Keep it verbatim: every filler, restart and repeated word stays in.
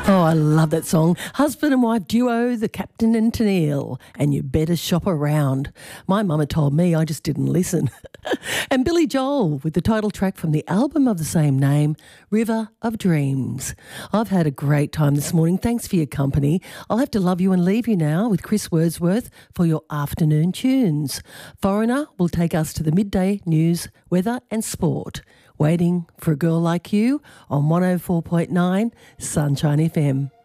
Oh, I love that song. Husband and wife duo, the Captain and Tennille, and you better shop around. My mama told me, I just didn't listen. And Billy Joel with the title track from the album of the same name, River of Dreams. I've had a great time this morning. Thanks for your company. I'll have to love you and leave you now with Chris Wordsworth for your afternoon tunes. Foreigner will take us to the midday news, weather and sport. Waiting for a girl like you on one oh four point nine Sunshine F M.